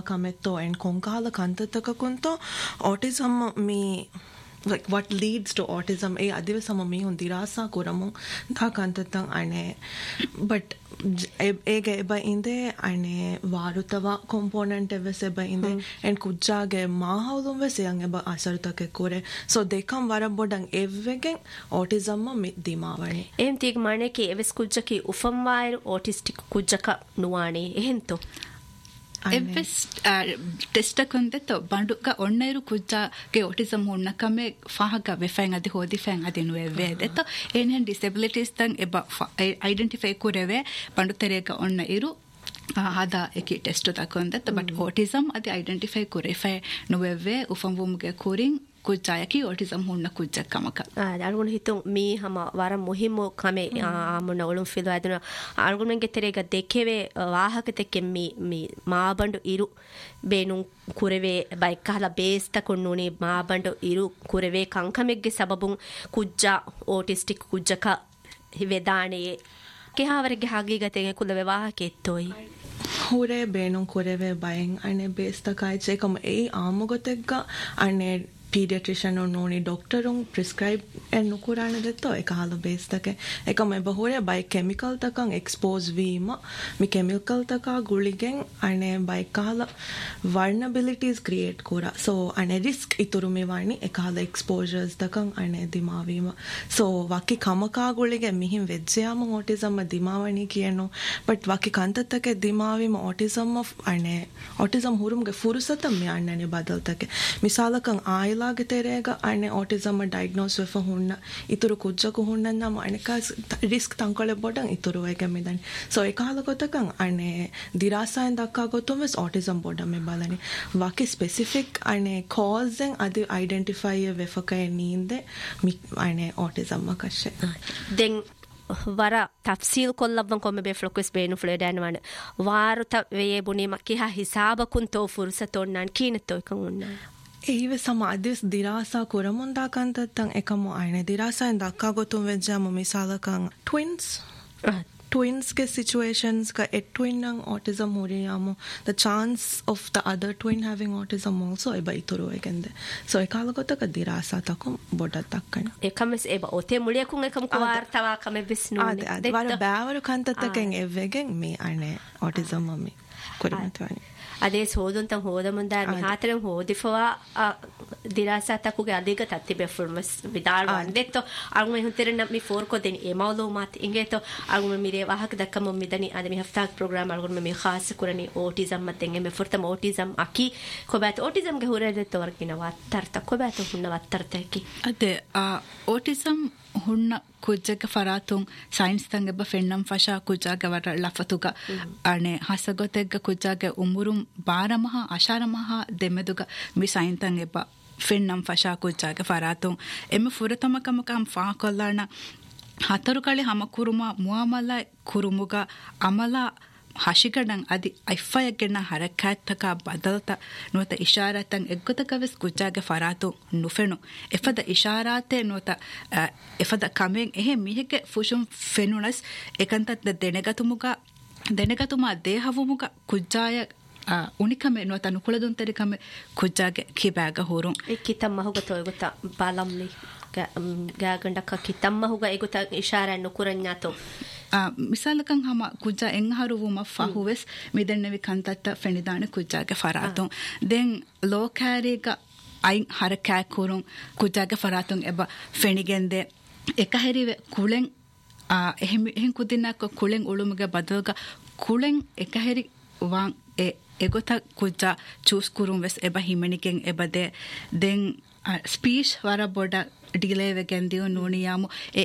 kametto and konkala kantataka kunto autism me like what leads to autism e adivesama me hun dirasa kuramu da kantatang ane but ege eba inde ane varutava component evese eba inde and kujjage mahawlum vese yang eba asarutake kore so dekam warabodang evvegen autism ma dimawani em tig mane ke eves kujjaki ufam wairu autistic kujjaka nuwani ehento ಎವ್ವೆಸ್ test ಕೊಂದೆತ್ತು ಬಂಡುಗ ಒಣ್ಣೆರು ಕುಜ್ಜಾಗೆ autism ಹುಣ್ಣಕಮೆ ಫಾಹಗ ವೆಫೆಂಗ್ ಅದಿ ಹೋದಿ feng ಅದಿನು ಎವ್ವೆ ದೆತ್ತು ಏನೇನ್ disabilities ತಂಗ್ ಎಬ identify ಕುರೆವೆ ಬಂಡು ತೆರೆಗ ಒಣ್ಣ ಇರು ಹದ ಎಕಿ test ತಕೊಂದೆತ್ತು but autism ಅದಿ identify ಕುರೆಫೆ ನುವೆವ್ವೆ ಉಫಂವುಮ್ಗೆ ಕೂರಿಂಗ್ ಕುಜ್ಜಾಯಕಿ autism ಹುಣ್ಣ ಕುಜ್ಜಕ್ಕಮಕ ಅಲ್ಗುಣ ಹಿತು me ಹಮ ವಾರ ಮುಹಿಮು ಕಮೆ ಆಮುನ ಒಳುಂ ಫಿಲು ಅದನ ಅಲ್ಗುಣಂಗೆ ತೆರೆಗ ದೆಕೆವೆ ವಾಹಕ ತೆಕ್ಕೆ me ಮಾಬಂಡು ಇರು ಬೇನು ಕುರೆವೆ ಬೈಕಹಲ ಬೇಸ್ತ ಕೊಂಡುನಿ ಮಾಬಂಡು ಇರು ಕುರೆವೆ ಕಂಕಮೆಗ್ಗೆ ಸಬಬುಂ ಕುಜ್ಜ autistic ಕುಜ್ಜಕ ವೆದಾಣೆಯೇ ಕೆಹಾವರೆಗೆ ಹಾಗೀಗತೆಗೆ ಕುಲವೆ ವಾಹಕೆ ಎತ್ತೋಯಿ hure beenun kureve buying ane besta kaiche kam ei amugotegga ane pediatrician noni doctor prescribe en nukurana detto ekala bestake ekam eba hure by chemical takan expose veema mi chemical taka guligen ane by kala vulnerabilities create kura so ane risk ituru me wani ekala exposures takan ane dimavima so waki kamaka gulige mihim vejjama autism dimawani kiyeno but waki kantatake dimavima autism of ane autism hurumge furusata me annane badaltake misalakan age terega ane autism diagnose wefa hunna ituru kujjaku hunna nam aneka risk tankole bodan ituru wege medan so ekala gotakan ane dirasa en dakka gotum ves autism bodan me balani waki specific ane cause en adi identify wefa ka ninde ane autism makashe den ವರ ತಫ್ಸೀಲ್ ಕೊಲ್ಲಬ್ಬಂ ಕೊಮ್ಮೆ ಬೆ ಫ್ಲೋಕಸ್ ಬೇನು ಫ್ಲೇಡಾನವನ ವಾರುತ ವೇಯೆ ಬುನಿ ಮಕ್ಕಿಹ ಹಿಸಾಬಕುನ್ ತೋ ಫುರ್ಸತೋನ್ ನಾನ್ ಕೀನತೋ ಕವುನ್ನ ඒව සමාධ්‍යස් දිරාසා කොරමුන් දාකන්තත්තන් එකම අයින දිරාසායෙන් දක්කා ගොතුන් වෙච්ජාම මිසාලකන් twins ke situations ka a twin nang autism horiyamu the chance of the other twin having autism also eba ituru egende so ekala gotaka dirasa takum boda takkana ekames eba ote muliyakun ekam kuwartawa kame bisnu ade wara baawaru kantattaken evegen me ane autism mami korimatuani ಅದೇ ಸೋದಂತ ಹೋದ ಮುಂದೆ ಹಾತರಂ ಹೋದಿಫವಾ ದಿರಾಸಾತಕುಗೆ ಅದಿಗ ತತ್ತಿಬೆ ಫುರ್ಮಸ್ ವಿದಾಳ ಅಂದೆತ್ತೋ ಅಲ್ಮ ಹುಂತೆರನ ಮಿ four ಕೊದೆನಿ A ಮಾಲೂಮಾತ್ ಇಂಗೆತೋ ಅಲ್ಮ ಮಿರೆ ವಾಹಕ ದಕ್ಕಮ ಮಿದನಿ ಅದೆ ಮಿ ಹಫ್ತಾಕ್ program ಅಲ್ಮ ಮಿ ಖಾಸ್ ಕುರನಿ autism ಮತ್ತೆಂಗೆ ಮಿ ಫುರ್ತಮ autism ಅಕಿ ಕೊಬಾತ autism ಗೆ ಹುರೆದೆತ್ತೋ ವರ್ಕಿನ ವತ್ತರ್ತ ಕೊಬಾತ ಹುಣ್ಣ ವತ್ತರ್ತಕಿ ಅದೆ autism ಹುಣ್ಣ ಕುಜ್ಜಗ ಫರಾತುಂ science ತಂಗೆಬ್ಬ ಫೆನ್ನಂ ಫಶಾ ಕುಜ್ಜಾಗ ವರ ಲಫತುಗ ಅಣೆ ಹಸಗೊತೆಗ್ಗ ಕುಜ್ಜಾಗ ಉಮುರುಂ ಬಾರಮಹ ಅಶಾರಮಹ ದೆಮೆದುಗ ಮಿ sign ತಂಗೆಬ್ಬ ಫೆನ್ನಂ ಫಶಾ ಕುಜ್ಜಾಗ ಫರಾತುಂ ಎಮ್ಮೆ ಫುರತಮಕಮಕಂ ಫಾ ಕೊಲ್ಲಾಣ ಹತರು ಕಳೆ ಹಮಕುರುಮ ಮುಅಮಲ ಕುರುಮುಗ ಅಮಲ ಹಶಿಗಡಂ ಅದಿ ಐಫಯಗೆನ ಹರಕಾತ್ತಕ ಬದಲತ ನೋತ ಇಶಾರತಂ ಎಗ್ಗತಕವೆಸ್ ಕುಜ್ಜಾಗೆ ಫರಾತು ನುಫೆನು ಎಫದ ಇಶಾರಾತೆ ನೋತ ಎಫದ ಕಮೆಂ ಎಹೆ ಮಿಹೆಗೆ ಫುಶುಂ ಫೆನುನಸ್ ಏಕಂತದ ದೆನೆಗತುಮ ದೇಹವುಮುಗ ಕುಜ್ಜಾಯ ಉಣಿಕಮೆ ನೋತ ನುಕುಳದುಂತರಿಕಮೆ ಕುಜ್ಜಾಗೆ ಕಿಬಾಗ ಹೋರು ಕಿತಮ್ಮ ಹುಗತೋ ಗೊತ್ತ ಬಾಲಮ್ಲಿ ಗಾಗಂಡಕ ಕಿತಮ್ಮ ಹುಗ ಎಗುತ ಇಶಾರನ್ನು ಕುರಣ್ಯಾತೋ ಮಿಸಾಲಕಂ ಹಮ ಕುಜ್ಜ ಎಂಗಹರುವುಮ ಫಹುವೆಸ್ ಮಿದೆನ್ನೆವಿ ಕಂತತ್ತ ಫೆಣಿದಾನೆ ಕುಜ್ಜಾಗೆ ಫರಾತುಂ ದೆನ್ ಲೋಕಾರಿಗ ಐನ್ ಹರಕಾ ಕುರುಂ ಕುಜ್ಜಾಗೆ ಫರಾತುಂ ಎಬ ಫೆಣಿಗೆಂದೆ ಎಕಹರಿವೆ ಕುಳೆಂ එහෙන් කුදිනක් කුලෙන් උළුමගේ බදල්ග කුලෙන් එකහෙරි වාන් එගොත කුජ්ජා චූස් කුරුම් වෙස් එබ හිමනිකෙන් එබදේ දෙන් ස්පීච් වර බොඩ ඩිලේ වෙගෙන් දියු නෝනියාමු